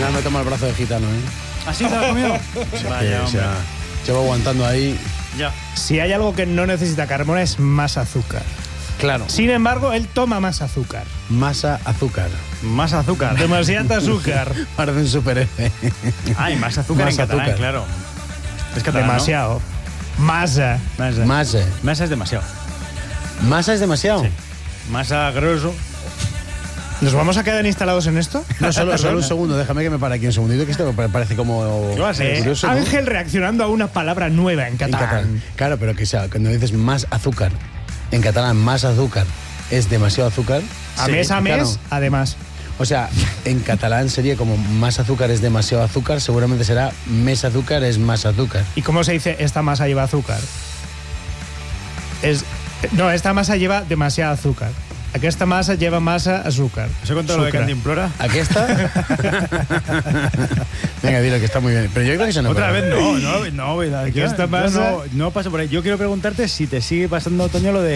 final me toma el brazo de gitano, ¿eh? ¿Así te lo has comido? Vaya, O sea, llevo aguantando ahí. Ya. Si hay algo que no necesita Carmona es más azúcar. Claro. Sin embargo, él toma más azúcar. Masa azúcar. Más azúcar. Demasiado azúcar. Parece un superhéroe. Ay, más azúcar Más en catalán, azúcar. claro. Es catalán, ¿no? Demasiado. Masa. Masa. Masa. Masa es demasiado. ¿Masa es demasiado? Sí. Masa grosso. ¿Nos vamos a quedar instalados en esto? No, solo un segundo. Déjame que me pare aquí un segundito, que esto me parece como... ¿Qué va a ser? curioso, ¿no? Ángel reaccionando a una palabra nueva en En catalán. catalán. Claro, pero que sea, cuando dices más azúcar, en catalán más azúcar es demasiado azúcar. A Sí, mes, claro. además. O sea, en catalán sería como más azúcar es demasiado azúcar, seguramente será més azúcar es más azúcar. ¿Y cómo se dice esta masa lleva azúcar? No, esta masa lleva demasiado azúcar. Aquesta masa lleva masa azúcar. ¿Eso con todo lo de Sucre. Cantimplora? ¿Aquí está? Venga, dilo, que está muy bien. Pero yo creo que eso no Otra es vez verdad. no, ¿verdad? Esta masa- No paso por ahí. Yo quiero preguntarte si te sigue pasando, Toño, lo de